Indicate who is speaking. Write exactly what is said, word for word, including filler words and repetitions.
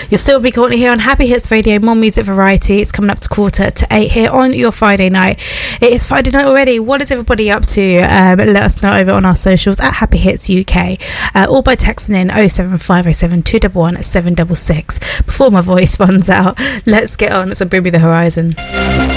Speaker 1: You'll still be currently here on Happy Hits Radio, more music variety. It's coming up to quarter to eight here on your Friday night. It is Friday night already. What is everybody up to? Um, let us know over on our socials at Happy Hits U K, uh, or by texting in oh seven five oh seven two one one seven six six. Before my voice runs out, let's get on. It's a Bring Me the Horizon.